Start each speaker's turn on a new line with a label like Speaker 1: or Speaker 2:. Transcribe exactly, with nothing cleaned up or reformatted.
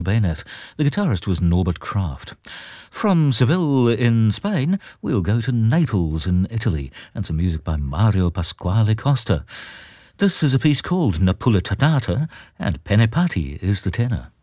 Speaker 1: Bayonet. The guitarist was Norbert Kraft. From Seville in Spain, we'll go to Naples in Italy, and some music by Mario Pasquale Costa. This is a piece called Napolitanata, and Penepati is the tenor.